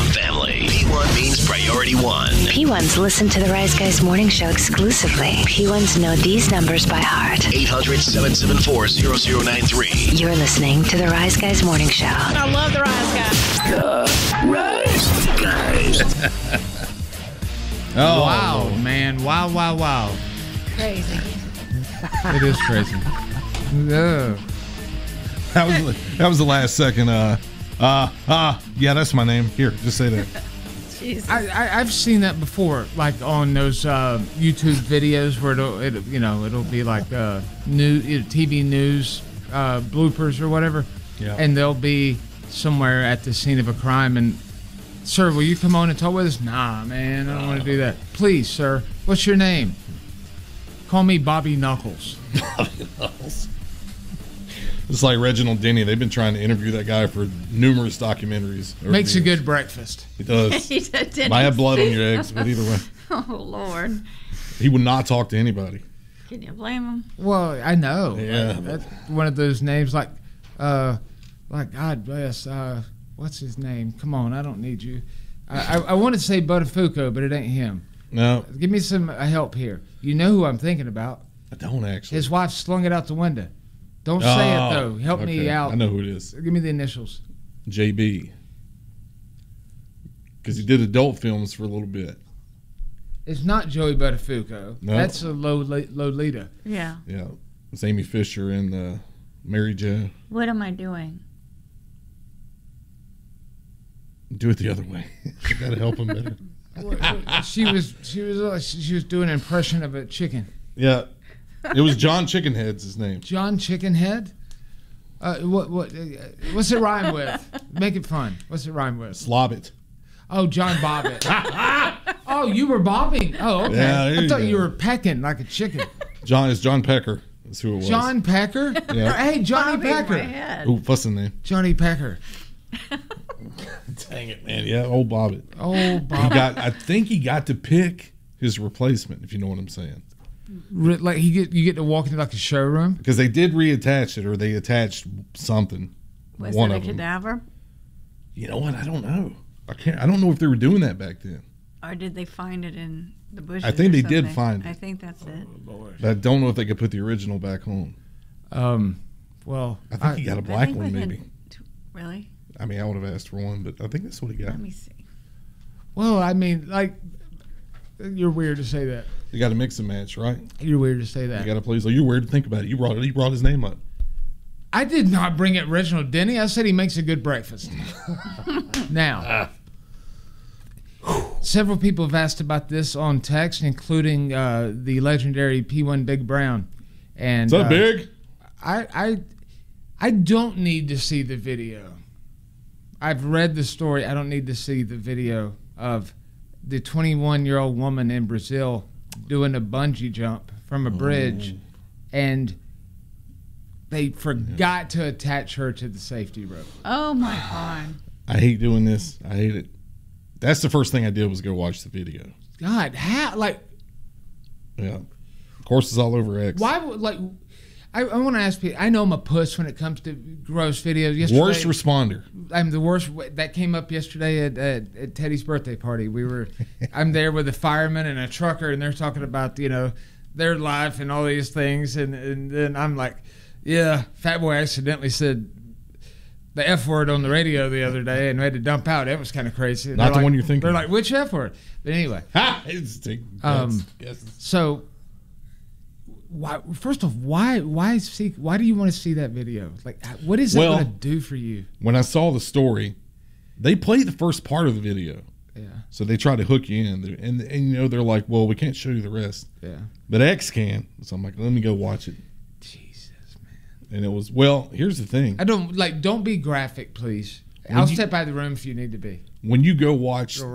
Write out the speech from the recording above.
family. P1 means priority one. P1s listen to the Rise Guys morning show exclusively. P1s know these numbers by heart. 800-774-0093. You're listening to the Rise Guys morning show. I love the Rise Guys. Rise Guys. Oh, wow, man. Wow. Crazy. It is crazy. Yeah. That was the last second. Yeah, that's my name. Here, just say that. Jesus. I've seen that before, like on those YouTube videos where it'll be like TV news bloopers or whatever, and they'll be somewhere at the scene of a crime and, sir, will you come on and talk with us? Nah, man, I don't want to do that. Please, sir, what's your name? Call me Bobby Knuckles. Bobby Knuckles. It's like Reginald Denny. They've been trying to interview that guy for numerous documentaries. Makes a good breakfast. He does. He did. Might have blood on your eggs, but either way. Oh, Lord. He would not talk to anybody. Can you blame him? Well, I know. Yeah. That's one of those names like God bless, what's his name? Come on, I don't need you. I want to say Buttafuoco, but it ain't him. No. Give me some help here. You know who I'm thinking about. I don't actually. His wife slung it out the window. Don't say it, though. Help me out. I know who it is. Give me the initials. JB. Because he did adult films for a little bit. It's not Joey Buttafuoco. No. That's a Lolita. Yeah. Yeah. It's Amy Fisher and Mary Jo. What am I doing? Do it the other way. I gotta help him better. She was doing an impression of a chicken. Yeah. It was John Chickenhead's his name. John Chickenhead? What's it rhyme with? Make it fun. What's it rhyme with? Slobbit. Oh, John Bobbitt. Oh, you were bobbing. Oh, okay. Yeah, I thought go. you were pecking like a chicken. It's John Pecker. That's who it was. John Pecker? Yeah. Hey, Johnny Bobbing my Pecker. head. Ooh, what's the name? Johnny Pecker. Dang it, man. Yeah, old Bobbitt. Oh, He Bob. I think he got to pick his replacement, if you know what I'm saying. Like you get to walk into like a showroom. Because they did reattach it, or they attached something. Was one it a of them. cadaver? You know what? I don't know. I don't know if they were doing that back then. Or did they find it in the bushes? I think or they did something? find it. I think that's it. But I don't know if they could put the original back home. Well, I think he got a I black think one, we had maybe. Really? I mean, I would have asked for one, but I think that's what he got. Let me see. well, I mean, like, you're weird to say that. You got to mix and match, right? You're weird to say You that. got to please. You're weird to think about it. You brought his name up. I did not bring up Reginald Denny. I said he makes a good breakfast. Now, several people have asked about this on text, including the legendary P1 Big Brown. And What's up, Big? I don't need to see the video. I've read the story. I don't need to see the video of the 21-year-old woman in Brazil doing a bungee jump from a bridge, and they forgot to attach her to the safety rope. Oh, my God. I hate doing this. I hate it. That's the first thing I did was go watch the video. God, how, like, Yeah. Of course, it's all over X. why would, like, I want to ask people, I know I'm a puss when it comes to gross videos. Yesterday, Worst responder. I'm the worst. That came up yesterday at Teddy's birthday party. I'm there with a fireman and a trucker, and they're talking about, their life and all these things. And then I'm like, yeah, Fat Boy accidentally said the F word on the radio the other day and we had to dump out. It was kind of crazy. Not the one you're thinking They're of. like, which F word? But anyway. Guesses. So, why? First off, why do you want to see that video? Like, what is it going to do for you? When I saw the story, they played the first part of the video. Yeah. So they try to hook you in, and they're like, well, we can't show you the rest. Yeah. But X can. So I'm like, let me go watch it. Jesus, man. And it was, here's the thing. Don't be graphic, please. I'll step by the room if you need to be. When you go watch